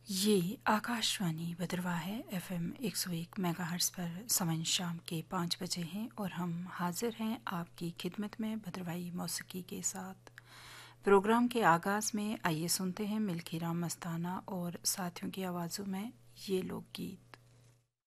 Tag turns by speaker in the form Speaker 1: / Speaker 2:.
Speaker 1: ये आकाशवाणी भद्रवाह है। FM 101 megahertz पर समय शाम के 5 बजे हैं और हम हाजिर हैं आपकी खिदमत में भद्रवाही मौसीकी के साथ। प्रोग्राम के आगाज़ में आइए सुनते हैं मिल्की राम मस्ताना और साथियों की आवाज़ों में ये लोकगीत।